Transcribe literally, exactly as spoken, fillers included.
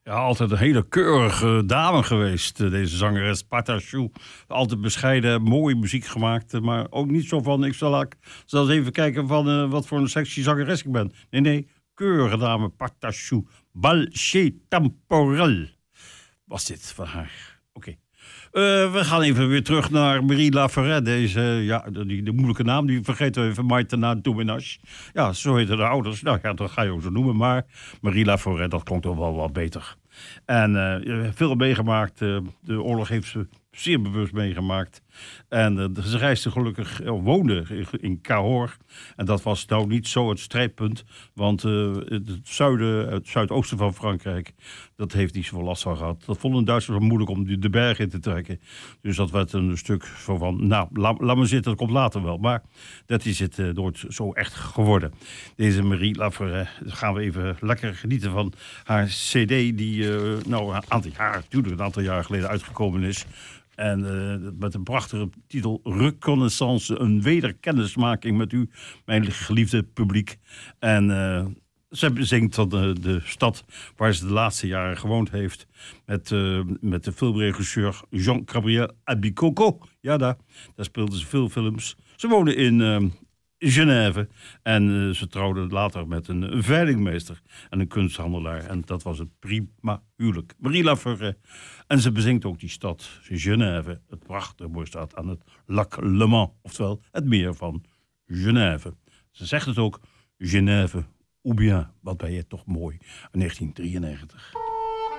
Ja, altijd een hele keurige dame geweest, deze zangeres Patachou. Altijd bescheiden, mooie muziek gemaakt, maar ook niet zo van... ik zal, zal eens even kijken van uh, wat voor een sexy zangeres ik ben. Nee, nee, keurige dame Patachou. Balché temporel was dit van haar. Oké. Okay. Uh, we gaan even weer terug naar Marie Laforêt. Deze, ja, die, de moeilijke naam, die vergeten we even. Maïtena Doumenage. Ja, zo heten de ouders. Nou ja, dat ga je ook zo noemen. Maar Marie Laforêt, dat klonk toch wel wat beter. En uh, veel meegemaakt. Uh, de oorlog heeft ze zeer bewust meegemaakt. En uh, ze reisde gelukkig, uh, woonde in Cahors. En dat was nou niet zo het strijdpunt. Want uh, het zuiden, het zuidoosten van Frankrijk, dat heeft niet zoveel last van gehad. Dat vonden Duitsers wel moeilijk om de bergen in te trekken. Dus dat werd een stuk van, nou, laat, laat me zitten, dat komt later wel. Maar dat is het uh, nooit zo echt geworden. Deze Marie Laforêt, gaan we even lekker genieten van haar cd die uh, nou een aantal jaar, natuurlijk een aantal jaar geleden uitgekomen is. En uh, met een prachtige titel Reconnaissance, een wederkennismaking met u, mijn geliefde publiek. En uh, ze zingt van de, de stad waar ze de laatste jaren gewoond heeft. Met, uh, met de filmregisseur Jean-Gabriel Abicocco. Ja, daar, daar speelden ze veel films. Ze wonen in uh, Genève. En uh, ze trouwden later met een veilingmeester en een kunsthandelaar. En dat was het prima huwelijk. Marie Laforêt. En ze bezingt ook die stad, Genève. Het prachtige mooie stad aan het Lac Le Mans. Oftewel het meer van Genève. Ze zegt het ook, Genève, ou bien, wat ben je toch mooi. negentien drieënnegentig.